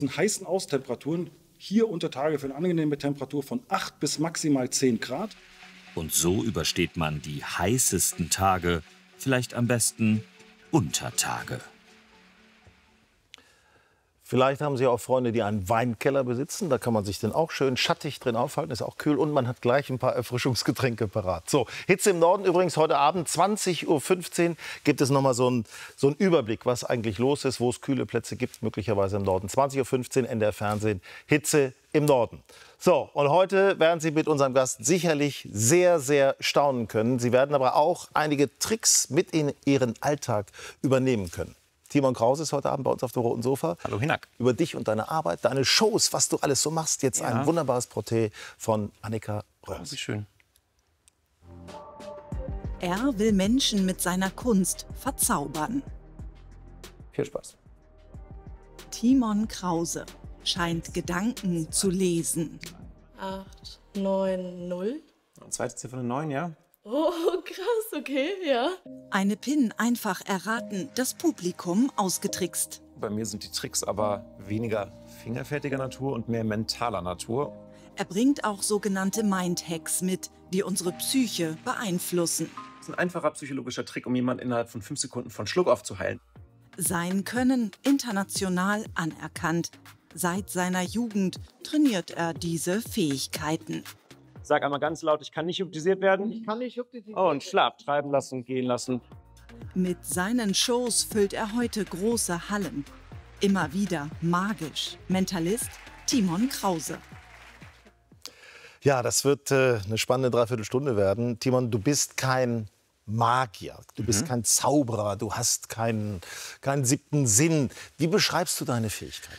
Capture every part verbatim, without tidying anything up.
In heißen Außentemperaturen, hier unter Tage für eine angenehme Temperatur von acht bis maximal zehn Grad. Und so übersteht man die heißesten Tage, vielleicht am besten Untertage. Vielleicht haben Sie auch Freunde, die einen Weinkeller besitzen. Da kann man sich dann auch schön schattig drin aufhalten. Ist auch kühl und man hat gleich ein paar Erfrischungsgetränke parat. So, Hitze im Norden übrigens heute Abend zwanzig Uhr fünfzehn gibt es noch mal so einen so einen Überblick, was eigentlich los ist, wo es kühle Plätze gibt, möglicherweise im Norden. zwanzig Uhr fünfzehn N D R Fernsehen, Hitze im Norden. So, und heute werden Sie mit unserem Gast sicherlich sehr, sehr staunen können. Sie werden aber auch einige Tricks mit in Ihren Alltag übernehmen können. Timon Krause ist heute Abend bei uns auf dem roten Sofa. Hallo Hinak. Über dich und deine Arbeit, deine Shows, was du alles so machst. Jetzt ja. ein wunderbares Porträt von Annika Röhrs. Wie schön. Er will Menschen mit seiner Kunst verzaubern. Viel Spaß. Timon Krause scheint Gedanken zu lesen. acht, neun, null. Zweite Ziffer eine neun, ja? Oh, krass, okay, ja. Eine Pin einfach erraten, das Publikum ausgetrickst. Bei mir sind die Tricks aber weniger fingerfertiger Natur und mehr mentaler Natur. Er bringt auch sogenannte Mindhacks mit, die unsere Psyche beeinflussen. Das ist ein einfacher psychologischer Trick, um jemanden innerhalb von fünf Sekunden von Schluck aufzuheilen. Sein Können international anerkannt. Seit seiner Jugend trainiert er diese Fähigkeiten. Sag einmal ganz laut, ich kann nicht hypnotisiert werden. Ich kann nicht hypnotisiert Oh, und Schlaf treiben lassen, gehen lassen. Mit seinen Shows füllt er heute große Hallen. Immer wieder magisch. Mentalist Timon Krause. Ja, das wird äh, eine spannende Dreiviertelstunde werden. Timon, du bist kein Magier, du bist mhm. kein Zauberer, du hast keinen, keinen siebten Sinn. Wie beschreibst du deine Fähigkeiten?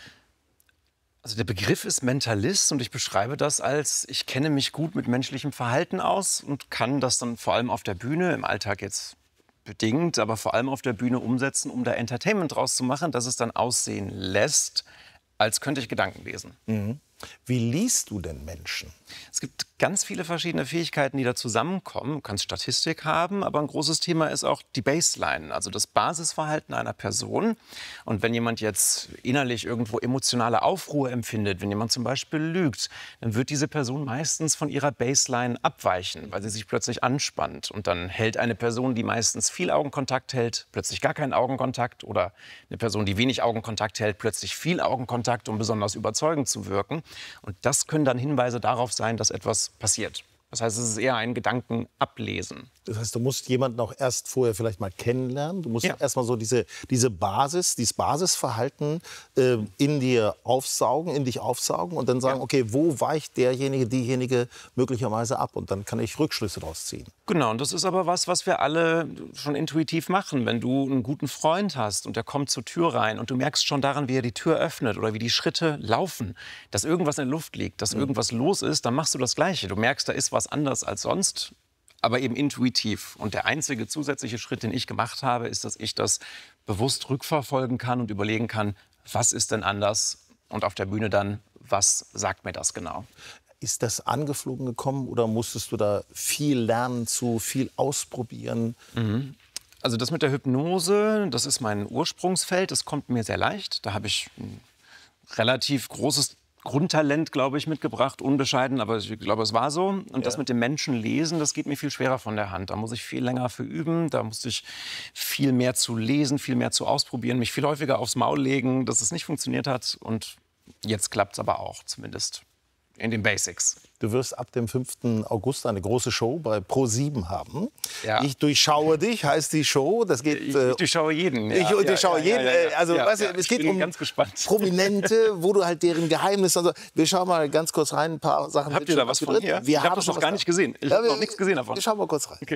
Also der Begriff ist Mentalist und ich beschreibe das als, ich kenne mich gut mit menschlichem Verhalten aus und kann das dann vor allem auf der Bühne, im Alltag jetzt bedingt, aber vor allem auf der Bühne umsetzen, um da Entertainment draus zu machen, dass es dann aussehen lässt, als könnte ich Gedanken lesen. Mhm. Wie liest du denn Menschen? Es gibt ganz viele verschiedene Fähigkeiten, die da zusammenkommen. Du kannst Statistik haben, aber ein großes Thema ist auch die Baseline, also das Basisverhalten einer Person. Und wenn jemand jetzt innerlich irgendwo emotionale Aufruhr empfindet, wenn jemand zum Beispiel lügt, dann wird diese Person meistens von ihrer Baseline abweichen, weil sie sich plötzlich anspannt. Und dann hält eine Person, die meistens viel Augenkontakt hält, plötzlich gar keinen Augenkontakt. Oder eine Person, die wenig Augenkontakt hält, plötzlich viel Augenkontakt, um besonders überzeugend zu wirken. Und das können dann Hinweise darauf sein, dass etwas passiert. Das heißt, es ist eher ein Gedanken ablesen. Das heißt, du musst jemanden auch erst vorher vielleicht mal kennenlernen. Du musst ja. erst mal so diese, diese Basis, dieses Basisverhalten äh, in dir aufsaugen, in dich aufsaugen und dann sagen, ja. okay, wo weicht derjenige, diejenige möglicherweise ab? Und dann kann ich Rückschlüsse daraus ziehen. Genau, und das ist aber was, was wir alle schon intuitiv machen. Wenn du einen guten Freund hast und der kommt zur Tür rein und du merkst schon daran, wie er die Tür öffnet oder wie die Schritte laufen, dass irgendwas in der Luft liegt, dass mhm. irgendwas los ist, dann machst du das Gleiche. Du merkst, da ist was anders als sonst, aber eben intuitiv. Und der einzige zusätzliche Schritt, den ich gemacht habe, ist, dass ich das bewusst rückverfolgen kann und überlegen kann, was ist denn anders? Und auf der Bühne dann, was sagt mir das genau? Ist das angeflogen gekommen oder musstest du da viel lernen zu, viel ausprobieren? Mhm. Also das mit der Hypnose, das ist mein Ursprungsfeld, das kommt mir sehr leicht. Da habe ich ein relativ großes Grundtalent, glaube ich, mitgebracht, unbescheiden, aber ich glaube, es war so. Und ja. das mit dem Menschen lesen, das geht mir viel schwerer von der Hand. Da muss ich viel länger für üben, da musste ich viel mehr zu lesen, viel mehr zu ausprobieren, mich viel häufiger aufs Maul legen, dass es nicht funktioniert hat. Und jetzt klappt es aber auch, zumindest in den Basics. Du wirst ab dem fünften August eine große Show bei Pro sieben haben. Ja. Ich durchschaue dich, heißt die Show. Das geht, ich, äh, ich durchschaue jeden. Ja. Ich ja, durchschaue ja, jeden. Ja, ja, ja. Also, ja, weißt du, ja, es geht um ganz gespannt. Prominente, wo du halt deren Geheimnisse... Also, wir schauen mal ganz kurz rein, ein paar Sachen. Habt ihr da was von hier? Wir ich habe das noch gar nicht gesehen. Ich ja, habe noch nichts gesehen davon. Wir schauen mal kurz rein. Okay.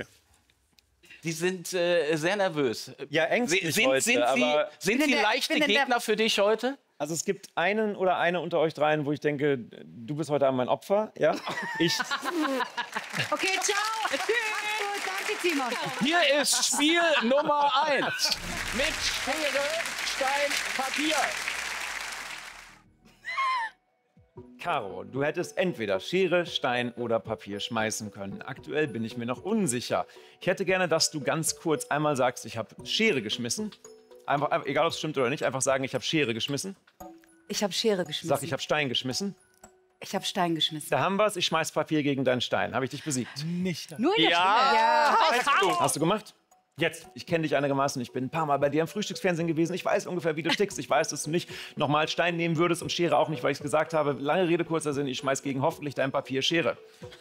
Die sind äh, sehr nervös. Ja, ängstlich sind, heute, sind Sie, aber sind Sie leichte Gegner für dich heute? Also es gibt einen oder eine unter euch dreien, wo ich denke, du bist heute Abend mein Opfer. Ja? Ich. Okay, ciao. Tschüss. Gut, danke, Timon. Hier ist Spiel Nummer eins. Mit Schere, Stein, Papier. Caro, du hättest entweder Schere, Stein oder Papier schmeißen können. Aktuell bin ich mir noch unsicher. Ich hätte gerne, dass du ganz kurz einmal sagst, ich habe Schere geschmissen. Einfach, egal ob es stimmt oder nicht, einfach sagen, ich habe Schere geschmissen. Ich habe Schere geschmissen. Sag, ich habe Stein geschmissen. Ich habe Stein geschmissen. Da haben wir es. Ich schmeiß Papier gegen deinen Stein. Habe ich dich besiegt? Nicht. Nur in der Ja. Stimme. Ja. Hast du. Hast du gemacht? Jetzt. Ich kenne dich einigermaßen. Ich bin ein paar Mal bei dir im Frühstücksfernsehen gewesen. Ich weiß ungefähr, wie du tickst. Ich weiß, dass du nicht nochmal Stein nehmen würdest und Schere auch nicht, weil ich es gesagt habe. Lange Rede, kurzer Sinn. Ich schmeiß gegen hoffentlich dein Papier Schere.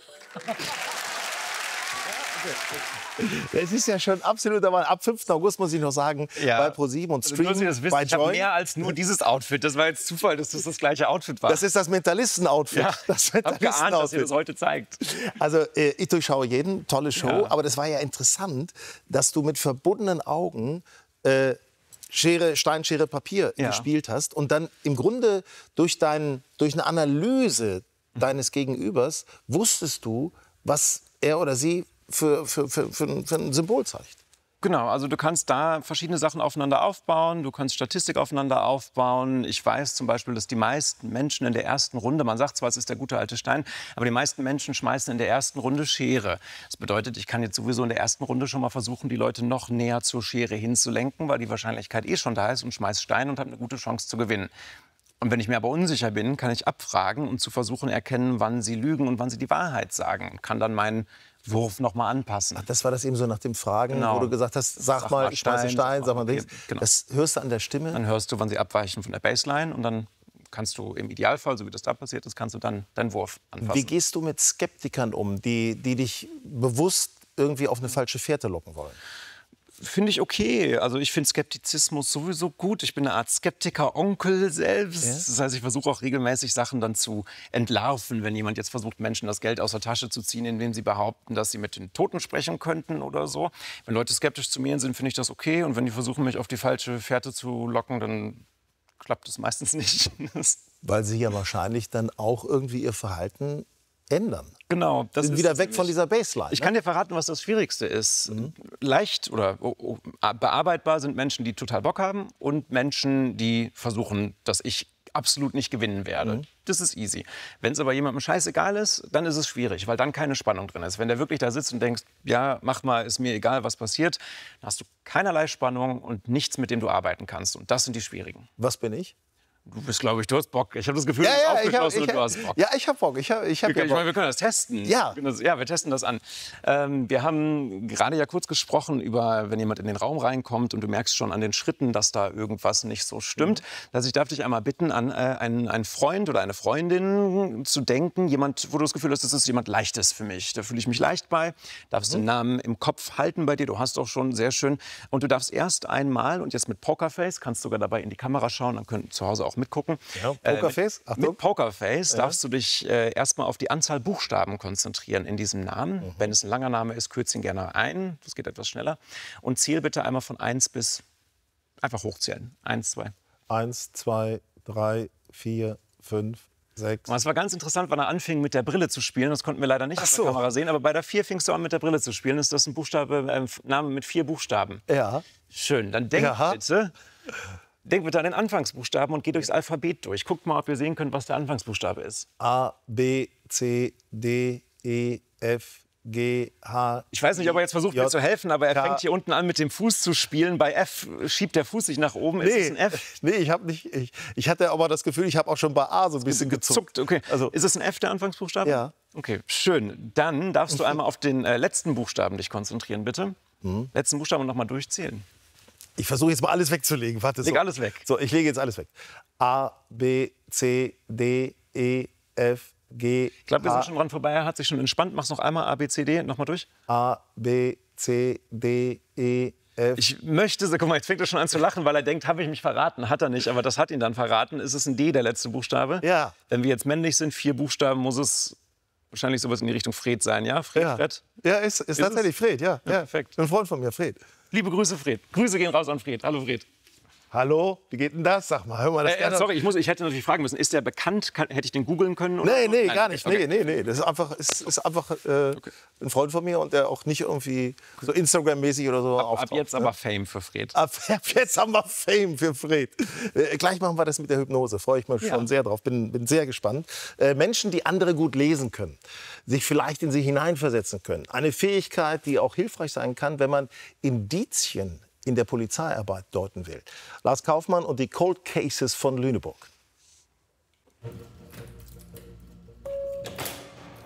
Es ist ja schon absolut, aber ab fünften August muss ich noch sagen, Ja. bei ProSieben und Also, Stream nur, dass ihr das wisst, bei ich habe Join. mehr als nur dieses Outfit. Das war jetzt Zufall, dass das das gleiche Outfit war. Das ist das Mentalisten-Outfit. ja, Das ich habe geahnt, dass ihr Mentalisten-Outfit. das heute zeigt. Also äh, ich durchschaue jeden, tolle Show, Ja. aber das war ja interessant, dass du mit verbundenen Augen äh, Schere, Stein, Schere, Papier Ja. gespielt hast und dann im Grunde durch, dein, durch eine Analyse deines Gegenübers wusstest du, was er oder sie für, für, für, für, ein- für ein Symbol zeigt. Genau, also du kannst da verschiedene Sachen aufeinander aufbauen, du kannst Statistik aufeinander aufbauen. Ich weiß zum Beispiel, dass die meisten Menschen in der ersten Runde, man sagt zwar, es ist der gute alte Stein, aber die meisten Menschen schmeißen in der ersten Runde Schere. Das bedeutet, ich kann jetzt sowieso in der ersten Runde schon mal versuchen, die Leute noch näher zur Schere hinzulenken, weil die Wahrscheinlichkeit eh schon da ist und schmeiß Stein und habe eine gute Chance zu gewinnen. Und wenn ich mir aber unsicher bin, kann ich abfragen und zu versuchen erkennen, wann sie lügen und wann sie die Wahrheit sagen. Und kann dann meinen Wurf noch mal anpassen. Ach, das war das eben so nach dem Fragen, Genau. wo du gesagt hast, sag, Sag mal, mal ich schmeiße Stein, Stein, sag sag mal mal Dings. Papier. Genau. Das hörst du an der Stimme. Dann hörst du, wann sie abweichen von der Baseline und dann kannst du im Idealfall, so wie das da passiert ist, kannst du dann deinen Wurf anpassen. Wie gehst du mit Skeptikern um, die, die dich bewusst irgendwie auf eine falsche Fährte locken wollen? Finde ich okay. Also ich finde Skeptizismus sowieso gut. Ich bin eine Art Skeptiker-Onkel selbst. Ja. Das heißt, ich versuche auch regelmäßig Sachen dann zu entlarven, wenn jemand jetzt versucht, Menschen das Geld aus der Tasche zu ziehen, indem sie behaupten, dass sie mit den Toten sprechen könnten oder so. Wenn Leute skeptisch zu mir sind, finde ich das okay. Und wenn die versuchen, mich auf die falsche Fährte zu locken, dann klappt das meistens nicht. Weil sie ja wahrscheinlich dann auch irgendwie ihr Verhalten ändern. Genau. Das Sind ist wieder es weg von nämlich. dieser Baseline. Ich ne? kann dir verraten, was das Schwierigste ist. Leicht oder oh, oh, bearbeitbar sind Menschen, die total Bock haben und Menschen, die versuchen, dass ich absolut nicht gewinnen werde. Das ist easy. Wenn es aber jemandem scheißegal ist, dann ist es schwierig, weil dann keine Spannung drin ist. Wenn der wirklich da sitzt und denkst, ja, mach mal, ist mir egal, was passiert, dann hast du keinerlei Spannung und nichts, mit dem du arbeiten kannst. Und das sind die schwierigen. Was bin ich? Du bist, glaube ich, du hast Bock. Ich habe das Gefühl, du bist ich hab, aufgeschlossen und ich du hab, hast Bock. ja, ich habe Bock. Ich hab, ich hab Wir, ja können- ich meine, Bock. wir können das testen. Ja. Wir können das, ja, wir testen das an. Ähm, wir haben gerade ja kurz gesprochen über, wenn jemand in den Raum reinkommt und du merkst schon an den Schritten, dass da irgendwas nicht so stimmt. Also ich darf dich einmal bitten, an äh, einen, einen Freund oder eine Freundin zu denken. Jemand, wo du das Gefühl hast, das ist jemand Leichtes für mich. Da fühle ich mich leicht bei. Darfst den Namen im Kopf halten bei dir. Du hast auch schon, sehr schön. Und du darfst erst einmal, und jetzt mit Pokerface, kannst sogar dabei in die Kamera schauen, dann können zu Hause auch mitgucken. Ja, Pokerface, Äh, mit, Achtung. mit Pokerface darfst du dich äh, erstmal auf die Anzahl Buchstaben konzentrieren in diesem Namen. Mhm. Wenn es ein langer Name ist, kürze ihn gerne ein. Das geht etwas schneller. Und zähl bitte einmal von eins bis, einfach hochzählen. Eins, zwei. Eins, zwei, drei, vier, fünf, sechs. Und es war ganz interessant, wann er anfing, mit der Brille zu spielen. Das konnten wir leider nicht Ach auf so. der Kamera sehen. Aber bei der vier fingst du an, mit der Brille zu spielen. Ist das ein Buchstabe, äh, Name mit vier Buchstaben? Ja. Schön. Dann denk Ja. bitte. Denk bitte an den Anfangsbuchstaben und geh durchs Alphabet durch. Guckt mal, ob ihr sehen könnt, was der Anfangsbuchstabe ist. A, B, C, D, E, F, G, H. Ich weiß nicht, ob er jetzt versucht, mir J, zu helfen, aber er K. fängt hier unten an, mit dem Fuß zu spielen. Bei F schiebt der Fuß sich nach oben. Ist es ein F? Nee, ich habe nicht. Ich, ich hatte aber das Gefühl, ich habe auch schon bei A so ein bisschen gezuckt. Zuckt, okay. Also- ist es ein F, der Anfangsbuchstabe? Ja. Okay, schön. Dann darfst du einmal auf den äh, letzten Buchstaben dich konzentrieren, bitte. Mhm. Letzten Buchstaben noch mal durchzählen. Ich versuche jetzt mal alles wegzulegen. Warte, Leg so. alles weg. So, ich lege jetzt alles weg. A, B, C, D, E, F, G, Ich glaube, wir H, sind schon dran vorbei. Er hat sich schon entspannt. Mach's noch einmal A, B, C, D. Noch mal durch. A, B, C, D, E, F. Ich möchte, guck mal, jetzt fängt er schon an zu lachen, weil er denkt, habe ich mich verraten. Hat er nicht, aber das hat ihn dann verraten. Ist es ein D, der letzte Buchstabe? Ja. Wenn wir jetzt männlich sind, vier Buchstaben, muss es wahrscheinlich sowas in die Richtung Fred sein, ja? Fred, ja, Fred? ja ist, ist, tatsächlich Fred, ja. ja. perfekt. Ein Freund von mir, Fred. Liebe Grüße, Fred. Grüße gehen raus an Fred. Hallo, Fred. Hallo, wie geht denn das? Sag mal, hör mal das Äh, gerne. sorry, ich, muss, ich hätte natürlich fragen müssen, ist der bekannt? Kann, hätte ich den googeln können? Oder Nee, so? nee, Nein, gar nicht. okay. Nee, nee, nee. Das ist einfach, ist, ist einfach äh, ein Freund von mir und der auch nicht irgendwie so Instagram-mäßig oder so Ab, auftaucht. ab jetzt ne? aber Fame für Fred. Ab, ab jetzt haben wir Fame für Fred. Äh, gleich machen wir das mit der Hypnose. Freue ich mich Ja. schon sehr drauf. Bin, bin sehr gespannt. Äh, Menschen, die andere gut lesen können, sich vielleicht in sie hineinversetzen können. Eine Fähigkeit, die auch hilfreich sein kann, wenn man Indizien in der Polizeiarbeit deuten will. Lars Kaufmann und die Cold Cases von Lüneburg.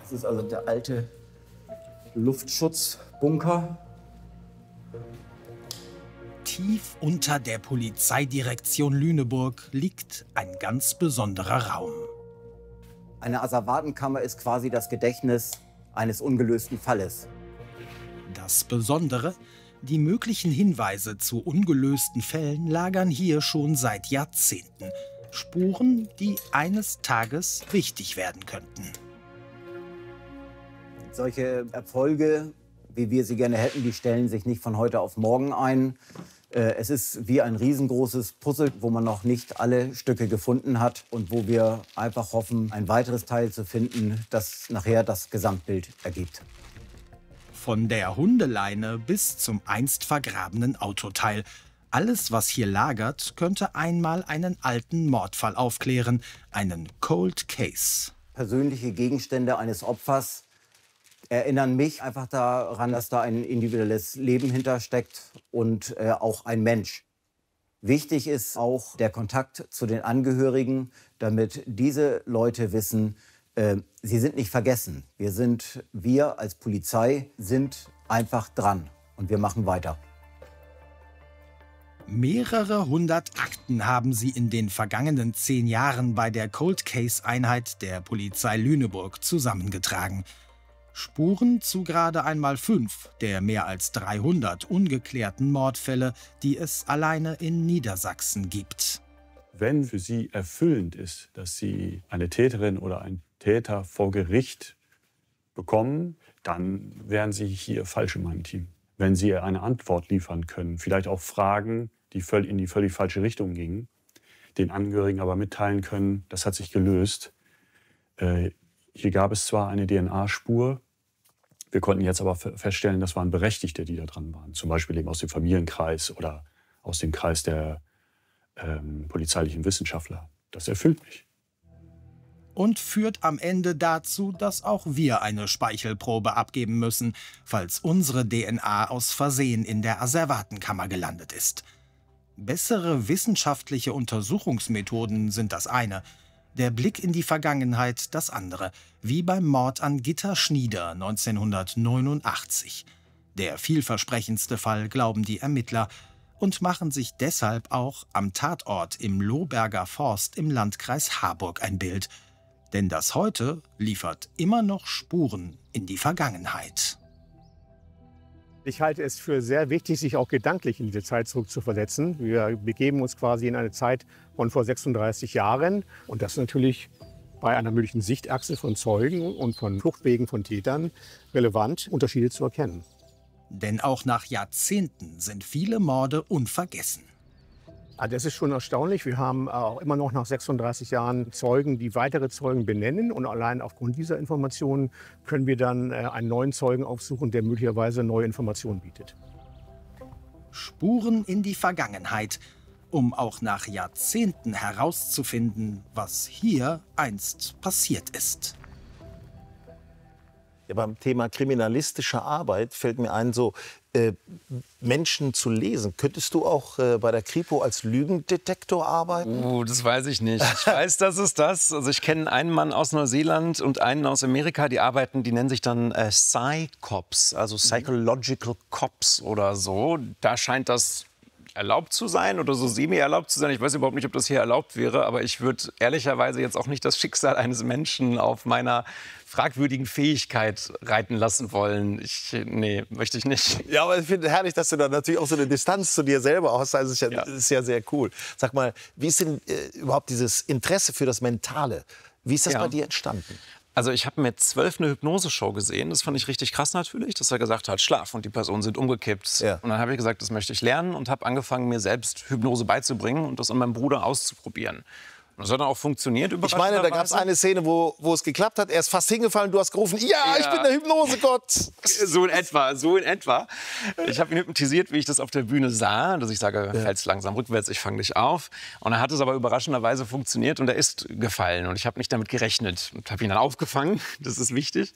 Das ist also der alte Luftschutzbunker. Tief unter der Polizeidirektion Lüneburg liegt ein ganz besonderer Raum. Eine Asservatenkammer ist quasi das Gedächtnis eines ungelösten Falles. Das Besondere: Die möglichen Hinweise zu ungelösten Fällen lagern hier schon seit Jahrzehnten. Spuren, die eines Tages wichtig werden könnten. Solche Erfolge, wie wir sie gerne hätten, die stellen sich nicht von heute auf morgen ein. Es ist wie ein riesengroßes Puzzle, wo man noch nicht alle Stücke gefunden hat und wo wir einfach hoffen, ein weiteres Teil zu finden, das nachher das Gesamtbild ergibt. Von der Hundeleine bis zum einst vergrabenen Autoteil. Alles, was hier lagert, könnte einmal einen alten Mordfall aufklären, einen Cold Case. Persönliche Gegenstände eines Opfers erinnern mich einfach daran, dass da ein individuelles Leben hintersteckt und äh, auch ein Mensch. Wichtig ist auch der Kontakt zu den Angehörigen, damit diese Leute wissen, äh, sie sind nicht vergessen. Wir sind, wir als Polizei sind einfach dran und wir machen weiter. Mehrere hundert Akten haben sie in den vergangenen zehn Jahren bei der Cold Case Einheit der Polizei Lüneburg zusammengetragen. Spuren zu gerade einmal fünf der mehr als dreihundert ungeklärten Mordfälle, die es alleine in Niedersachsen gibt. Wenn für Sie erfüllend ist, dass Sie eine Täterin oder einen Täter vor Gericht bekommen, dann wären Sie hier falsch in meinem Team. Wenn Sie eine Antwort liefern können, vielleicht auch Fragen, die in die völlig falsche Richtung gingen, den Angehörigen aber mitteilen können, das hat sich gelöst. Äh, hier gab es zwar eine D N A-Spur, wir konnten jetzt aber feststellen, das waren Berechtigte, die da dran waren. Zum Beispiel eben aus dem Familienkreis oder aus dem Kreis der ähm, polizeilichen Wissenschaftler. Das erfüllt mich. Und führt am Ende dazu, dass auch wir eine Speichelprobe abgeben müssen, falls unsere D N A aus Versehen in der Asservatenkammer gelandet ist. Bessere wissenschaftliche Untersuchungsmethoden sind das eine, der Blick in die Vergangenheit das andere, wie beim Mord an Gitta Schnieder neunzehnhundertneunundachtzig. Der vielversprechendste Fall, glauben die Ermittler, und machen sich deshalb auch am Tatort im Lohberger Forst im Landkreis Harburg ein Bild. Denn das Heute liefert immer noch Spuren in die Vergangenheit. Ich halte es für sehr wichtig, sich auch gedanklich in diese Zeit zurückzuversetzen. Wir begeben uns quasi in eine Zeit von vor sechsunddreißig Jahren. Und das ist natürlich bei einer möglichen Sichtachse von Zeugen und von Fluchtwegen von Tätern relevant, Unterschiede zu erkennen. Denn auch nach Jahrzehnten sind viele Morde unvergessen. Also das ist schon erstaunlich. Wir haben auch immer noch nach sechsunddreißig Jahren Zeugen, die weitere Zeugen benennen. Und allein aufgrund dieser Informationen können wir dann einen neuen Zeugen aufsuchen, der möglicherweise neue Informationen bietet. Spuren in die Vergangenheit, um auch nach Jahrzehnten herauszufinden, was hier einst passiert ist. Ja, beim Thema kriminalistische Arbeit fällt mir ein, so äh, Menschen zu lesen. Könntest du auch äh, bei der Kripo als Lügendetektor arbeiten? Oh, das weiß ich nicht. Ich weiß, das ist das. Also ich kenne einen Mann aus Neuseeland und einen aus Amerika, die arbeiten, die nennen sich dann äh, Psy-Cops, also Psychological Cops oder so. Da scheint das erlaubt zu sein oder so semi-erlaubt zu sein. Ich weiß überhaupt nicht, ob das hier erlaubt wäre, aber ich würde ehrlicherweise jetzt auch nicht das Schicksal eines Menschen auf meiner fragwürdigen Fähigkeit reiten lassen wollen. Ich, nee, möchte ich nicht. Ja, aber ich finde es herrlich, dass du da natürlich auch so eine Distanz zu dir selber hast. Also ist ja, ja. ist ja sehr cool. Sag mal, wie ist denn äh, überhaupt dieses Interesse für das Mentale? Wie ist das ja. bei dir entstanden? Also ich habe mit zwölf eine Hypnose-Show gesehen. Das fand ich richtig krass natürlich, dass er gesagt hat, Schlaf und die Personen sind umgekippt. Ja. Und dann habe ich gesagt, das möchte ich lernen und habe angefangen, mir selbst Hypnose beizubringen und das an meinem Bruder auszuprobieren. Und das hat dann auch funktioniert. Ich meine, da gab es eine Szene, wo, wo es geklappt hat. Er ist fast hingefallen, du hast gerufen, ja, ja. ich bin der Hypnosegott. So in etwa, so in etwa. Ich habe ihn hypnotisiert, wie ich das auf der Bühne sah. Dass ich sage, ja. fällst langsam rückwärts, ich fange dich auf. Und dann hat es aber überraschenderweise funktioniert und er ist gefallen. Und ich habe nicht damit gerechnet und habe ihn dann aufgefangen. Das ist wichtig.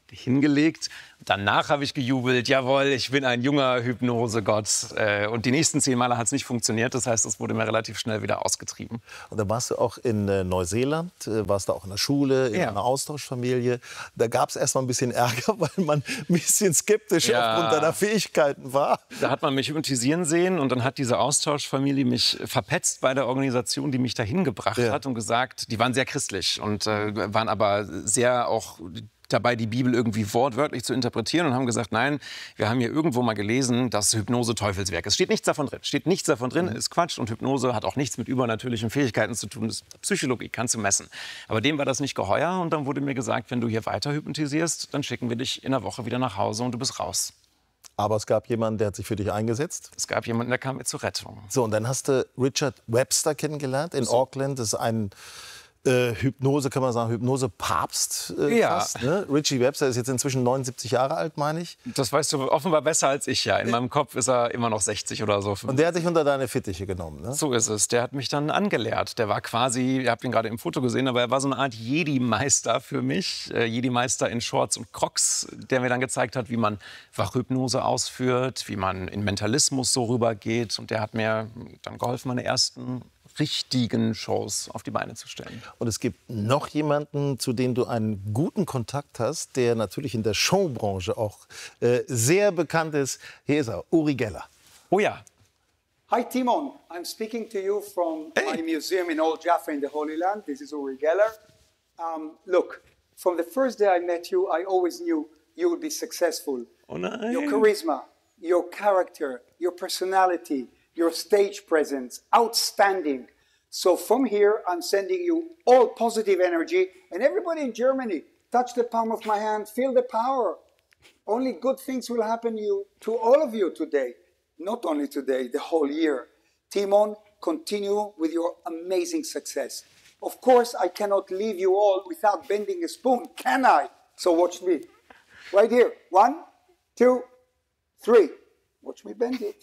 hingelegt. Danach habe ich gejubelt, jawohl, ich bin ein junger Hypnosegott. Äh, und die nächsten zehn Male hat es nicht funktioniert. Das heißt, es wurde mir relativ schnell wieder ausgetrieben. Und dann warst du auch in äh, Neuseeland, äh, warst du auch in der Schule, in Ja. einer Austauschfamilie. Da gab es erst mal ein bisschen Ärger, weil man ein bisschen skeptisch Ja. aufgrund deiner Fähigkeiten war. Da hat man mich hypnotisieren sehen und dann hat diese Austauschfamilie mich verpetzt bei der Organisation, die mich dahin gebracht Ja. hat und gesagt, die waren sehr christlich und äh, waren aber sehr auch dabei, die Bibel irgendwie wortwörtlich zu interpretieren und haben gesagt, nein, wir haben hier irgendwo mal gelesen, dass Hypnose Teufelswerk ist. Steht nichts davon drin. Steht nichts davon drin, ist Quatsch und Hypnose hat auch nichts mit übernatürlichen Fähigkeiten zu tun. Das ist Psychologie, kannst du messen. Aber dem war das nicht geheuer und dann wurde mir gesagt, wenn du hier weiter hypnotisierst, dann schicken wir dich in der Woche wieder nach Hause und du bist raus. Aber es gab jemanden, der hat sich für dich eingesetzt. Es gab jemanden, der kam mir zur Rettung. So, und dann hast du Richard Webster kennengelernt in Auckland. Das ist ein äh, Hypnose, kann man sagen, Hypnose-Papst. Äh, Ja. fast, ne? Richie Webster ist jetzt inzwischen neunundsiebzig Jahre alt, meine ich. Das weißt du offenbar besser als ich, ja. In meinem Kopf ist er immer noch sechzig oder so. Und der hat dich unter deine Fittiche genommen, ne? So ist es. Der hat mich dann angelehrt. Der war quasi, ihr habt ihn gerade im Foto gesehen, aber er war so eine Art Jedi-Meister für mich. Äh, Jedi-Meister in Shorts und Crocs, der mir dann gezeigt hat, wie man Wachhypnose ausführt, wie man in Mentalismus so rübergeht. Und der hat mir dann geholfen, meine ersten richtigen Shows auf die Beine zu stellen. Und es gibt noch jemanden, zu dem du einen guten Kontakt hast, der natürlich in der Showbranche auch äh, sehr bekannt ist. Hier ist er, Uri Geller. Oh ja. Hi, Timon. I'm speaking to you from my museum in Old Jaffa in the Holy Land. This is Uri Geller. Um, look, from the first day I met you, I always knew you would be successful. Oh nein. Your charisma, your character, your personality, your stage presence, outstanding. So from here, I'm sending you all positive energy. And everybody in Germany, touch the palm of my hand, feel the power. Only good things will happen you, to all of you today. Not only today, the whole year. Timon, continue with your amazing success. Of course, I cannot leave you all without bending a spoon, can I? So watch me. Right here. One, two, three. Watch me bend it.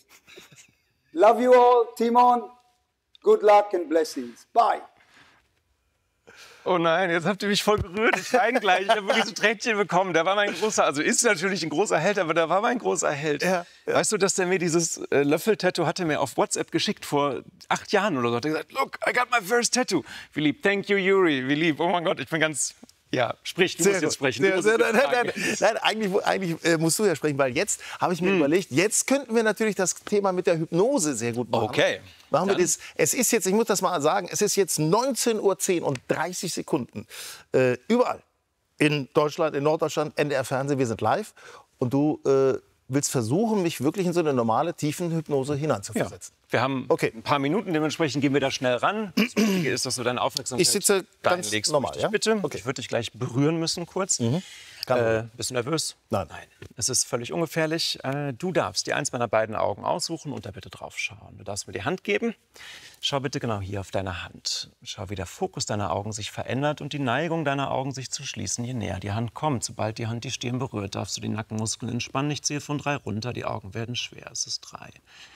Love you all, Timon. Good luck and blessings. Bye. Oh nein, jetzt habt ihr mich voll berührt. Ich weine gleich. Ich habe wirklich so Tränchen bekommen. Der war mein großer, also ist natürlich ein großer Held, aber der war mein großer Held. Ja, ja. Weißt du, dass der mir dieses äh, Löffel-Tattoo hatte mir auf WhatsApp geschickt vor acht Jahren oder so. Hat er gesagt, look, I got my first tattoo. Wie lieb, thank you, Yuri. Wie lieb, oh mein Gott, ich bin ganz... Ja, sprich, du Sehr musst gut. jetzt sprechen. Sehr, Du musst sehr, jetzt nein, nein, fragen. nein, nein, eigentlich, eigentlich äh, musst du ja sprechen, weil jetzt habe ich mir Hm. überlegt, jetzt könnten wir natürlich das Thema mit der Hypnose sehr gut machen. Okay. Machen wir Dann. das. Es ist jetzt, ich muss das mal sagen, es ist jetzt neunzehn Uhr zehn und dreißig Sekunden. Äh, überall in Deutschland, in Norddeutschland, N D R Fernsehen, wir sind live. Und du äh, willst versuchen, mich wirklich in so eine normale Tiefenhypnose hineinzuversetzen. Wir haben Okay. ein paar Minuten, dementsprechend gehen wir da schnell ran. Das Wichtige ist, dass du deine Aufmerksamkeit Ich sitze dahin ganz legst. normal, Richtig, ja? bitte. Okay. Ich würde dich gleich berühren müssen kurz. Kann Äh, man. bist du nervös? Nein. Nein. Es ist völlig ungefährlich. Äh, du darfst dir eins meiner beiden Augen aussuchen und da bitte drauf schauen. Du darfst mir die Hand geben. Schau bitte genau hier auf deine Hand. Schau, wie der Fokus deiner Augen sich verändert und die Neigung deiner Augen sich zu schließen, je näher die Hand kommt. Sobald die Hand die Stirn berührt, darfst du die Nackenmuskeln entspannen. Ich zähle von drei runter. Die Augen werden schwer. Es ist drei.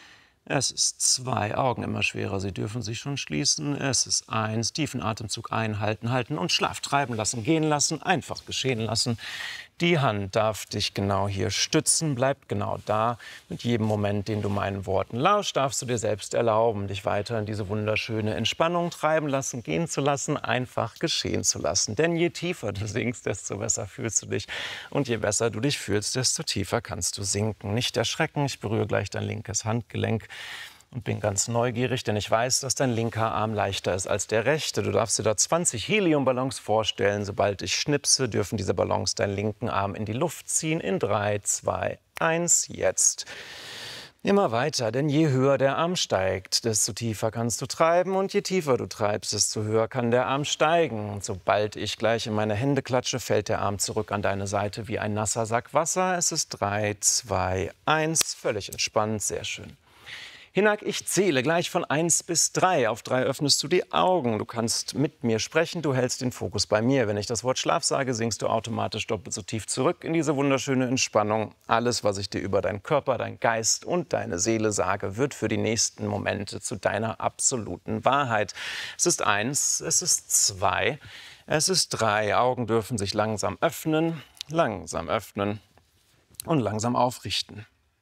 Es ist zwei, Augen immer schwerer, sie dürfen sich schon schließen. Es ist eins, tiefen Atemzug einhalten, halten und Schlaf treiben lassen, gehen lassen, einfach geschehen lassen. Die Hand darf dich genau hier stützen, bleibt genau da. Mit jedem Moment, den du meinen Worten lauschst, darfst du dir selbst erlauben, dich weiter in diese wunderschöne Entspannung treiben lassen, gehen zu lassen, einfach geschehen zu lassen. Denn je tiefer du sinkst, desto besser fühlst du dich. Und je besser du dich fühlst, desto tiefer kannst du sinken. Nicht erschrecken, ich berühre gleich dein linkes Handgelenk. Und bin ganz neugierig, denn ich weiß, dass dein linker Arm leichter ist als der rechte. Du darfst dir da zwanzig Heliumballons vorstellen. Sobald ich schnipse, dürfen diese Ballons deinen linken Arm in die Luft ziehen. In drei, zwei, eins, jetzt. Immer weiter, denn je höher der Arm steigt, desto tiefer kannst du treiben. Und je tiefer du treibst, desto höher kann der Arm steigen. Und sobald ich gleich in meine Hände klatsche, fällt der Arm zurück an deine Seite wie ein nasser Sack Wasser. Es ist drei, zwei, eins. Völlig entspannt, sehr schön. Hinak, ich zähle gleich von eins bis drei. Auf drei öffnest du die Augen. Du kannst mit mir sprechen, du hältst den Fokus bei mir. Wenn ich das Wort Schlaf sage, sinkst du automatisch doppelt so tief zurück in diese wunderschöne Entspannung. Alles, was ich dir über deinen Körper, deinen Geist und deine Seele sage, wird für die nächsten Momente zu deiner absoluten Wahrheit. Es ist eins, es ist zwei, es ist drei. Augen dürfen sich langsam öffnen. Langsam öffnen und langsam aufrichten.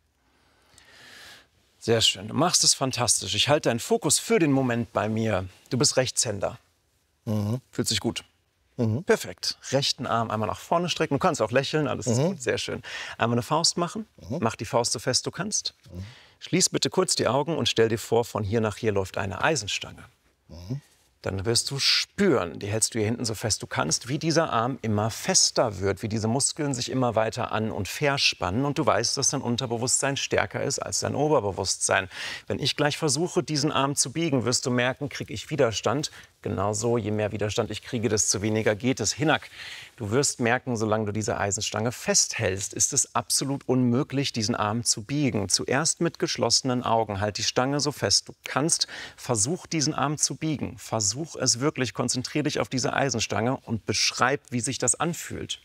Sehr schön, du machst es fantastisch. Ich halte deinen Fokus für den Moment bei mir. Du bist Rechtshänder. Mhm. Fühlt sich gut. Mhm. Perfekt. Rechten Arm einmal nach vorne strecken. Du kannst auch lächeln, alles ist mhm. gut, sehr schön. Einmal eine Faust machen. Mhm. Mach die Faust so fest du kannst. Mhm. Schließ bitte kurz die Augen und stell dir vor, von hier nach hier läuft eine Eisenstange. Mhm. Dann wirst du spüren, die hältst du hier hinten so fest du kannst, wie dieser Arm immer fester wird, wie diese Muskeln sich immer weiter an- und verspannen. Und du weißt, dass dein Unterbewusstsein stärker ist als dein Oberbewusstsein. Wenn ich gleich versuche, diesen Arm zu biegen, wirst du merken, kriege ich Widerstand. Genauso, je mehr Widerstand ich kriege, desto weniger geht es. Hinak, du wirst merken, solange du diese Eisenstange festhältst, ist es absolut unmöglich, diesen Arm zu biegen. Zuerst mit geschlossenen Augen. Halt die Stange so fest du kannst. Versuch, diesen Arm zu biegen. Versuch es wirklich. Konzentriere dich auf diese Eisenstange und beschreib, wie sich das anfühlt.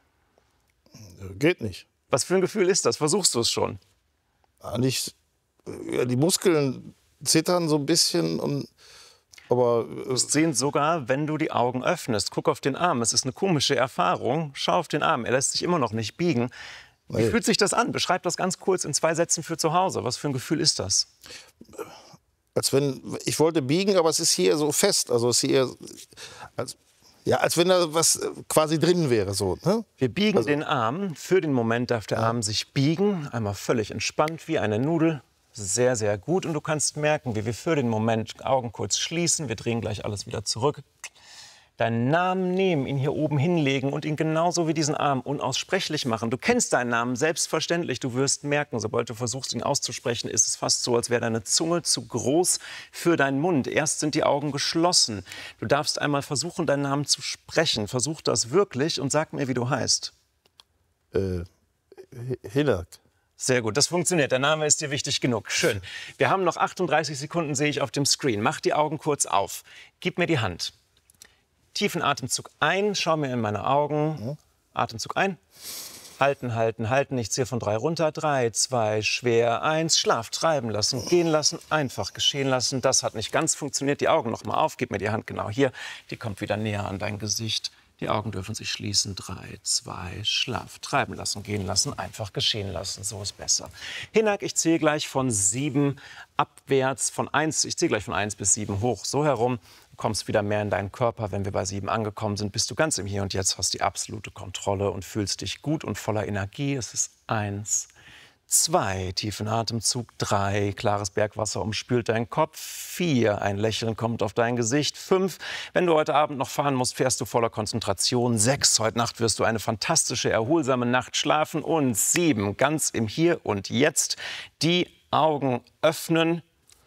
Geht nicht. Was für ein Gefühl ist das? Versuchst du es schon? Eigentlich, ja, die Muskeln zittern so ein bisschen und aber du sehen sogar, wenn du die Augen öffnest. Guck auf den Arm. Es ist eine komische Erfahrung. Schau auf den Arm. Er lässt sich immer noch nicht biegen. Wie nee. fühlt sich das an? Beschreib das ganz kurz in zwei Sätzen für zu Hause. Was für ein Gefühl ist das? Als wenn ich wollte biegen, aber es ist hier so fest. Also es ist hier als, ja, als wenn da was quasi drin wäre. So, ne? Wir biegen also, den Arm. Für den Moment darf der ja. Arm sich biegen. Einmal völlig entspannt wie eine Nudel. Sehr, sehr gut. Und du kannst merken, wie wir für den Moment Augen kurz schließen. Wir drehen gleich alles wieder zurück. Deinen Namen nehmen, ihn hier oben hinlegen und ihn genauso wie diesen Arm unaussprechlich machen. Du kennst deinen Namen selbstverständlich. Du wirst merken, sobald du versuchst, ihn auszusprechen, ist es fast so, als wäre deine Zunge zu groß für deinen Mund. Erst sind die Augen geschlossen. Du darfst einmal versuchen, deinen Namen zu sprechen. Versuch das wirklich und sag mir, wie du heißt. Äh, Hinak. Sehr gut, das funktioniert. Der Name ist dir wichtig genug. Schön. Wir haben noch achtunddreißig Sekunden, sehe ich auf dem Screen. Mach die Augen kurz auf. Gib mir die Hand. Tiefen Atemzug ein. Schau mir in meine Augen. Atemzug ein. Halten, halten, halten. Ich zähle von drei runter. Drei, zwei, schwer, eins. Schlaf treiben lassen, gehen lassen, einfach geschehen lassen. Das hat nicht ganz funktioniert. Die Augen noch mal auf. Gib mir die Hand genau hier. Die kommt wieder näher an dein Gesicht. Die Augen dürfen sich schließen. Drei, zwei, Schlaf. Treiben lassen, gehen lassen, einfach geschehen lassen. So ist besser. Hinak, ich zähle gleich von sieben abwärts, von eins, ich zähle gleich von eins bis sieben hoch. So herum. Du kommst wieder mehr in deinen Körper. Wenn wir bei sieben angekommen sind, bist du ganz im Hier und Jetzt, hast die absolute Kontrolle und fühlst dich gut und voller Energie. Es ist eins. Zwei, tiefen Atemzug. Drei, klares Bergwasser umspült deinen Kopf. Vier, ein Lächeln kommt auf dein Gesicht. Fünf, wenn du heute Abend noch fahren musst, fährst du voller Konzentration. Sechs, heute Nacht wirst du eine fantastische, erholsame Nacht schlafen. Und sieben, ganz im Hier und Jetzt, die Augen öffnen.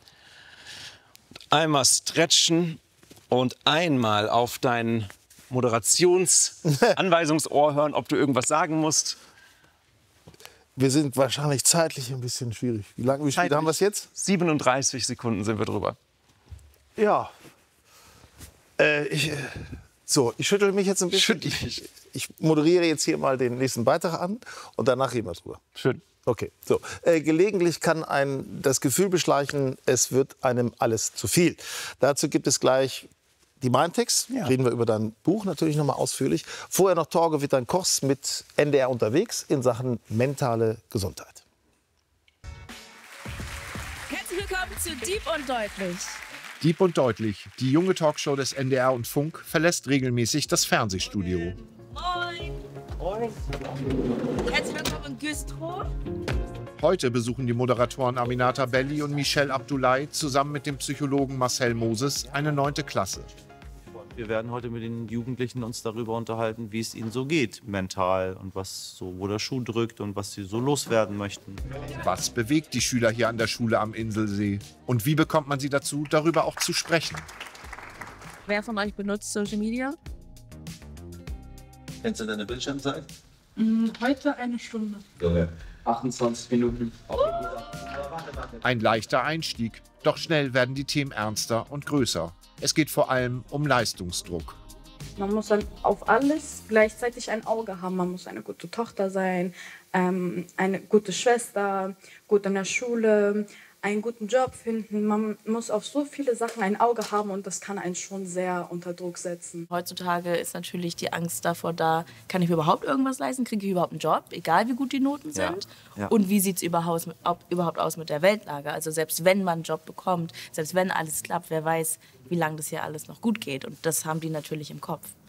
Einmal stretchen und einmal auf dein Moderationsanweisungsohr hören, ob du irgendwas sagen musst. Wir sind wahrscheinlich zeitlich ein bisschen schwierig. Wie lange wie spät haben wir es jetzt? siebenunddreißig Sekunden sind wir drüber. Ja. Äh, ich, so, ich schüttel mich jetzt ein bisschen. Schüttel dich. Ich moderiere jetzt hier mal den nächsten Beitrag an und danach reden wir drüber. Schön. Okay, so. Äh, gelegentlich kann ein das Gefühl beschleichen, es wird einem alles zu viel. Dazu gibt es gleich die Mindtext. Ja. Reden wir über dein Buch natürlich noch mal ausführlich. Vorher noch Torge Wittern-Kochs mit N D R unterwegs in Sachen mentale Gesundheit. Herzlich willkommen zu Deep und Deutlich. Deep und Deutlich, die junge Talkshow des N D R und Funk, verlässt regelmäßig das Fernsehstudio. Moin. Moin. Herzlich willkommen in Güstrow. Heute besuchen die Moderatoren Aminata Belli und Michelle Abdullahi zusammen mit dem Psychologen Marcel Moses eine neunte Klasse. Wir werden heute mit den Jugendlichen uns darüber unterhalten, wie es ihnen so geht, mental und was so, wo der Schuh drückt und was sie so loswerden möchten. Was bewegt die Schüler hier an der Schule am Inselsee? Und wie bekommt man sie dazu, darüber auch zu sprechen? Wer von euch benutzt Social Media? Kennst du deine Bildschirmzeit? Mm, heute eine Stunde. Junge, achtundzwanzig Minuten. Oh. Ein leichter Einstieg, doch schnell werden die Themen ernster und größer. Es geht vor allem um Leistungsdruck. Man muss dann auf alles gleichzeitig ein Auge haben. Man muss eine gute Tochter sein, ähm, eine gute Schwester, gut in der Schule, einen guten Job finden. Man muss auf so viele Sachen ein Auge haben und das kann einen schon sehr unter Druck setzen. Heutzutage ist natürlich die Angst davor da, kann ich mir überhaupt irgendwas leisten, kriege ich überhaupt einen Job, egal wie gut die Noten sind. Ja. Ja. Und wie sieht es überhaupt, überhaupt aus mit der Weltlage? Also selbst wenn man einen Job bekommt, selbst wenn alles klappt, wer weiß, wie lange das hier alles noch gut geht. Und das haben die natürlich im Kopf.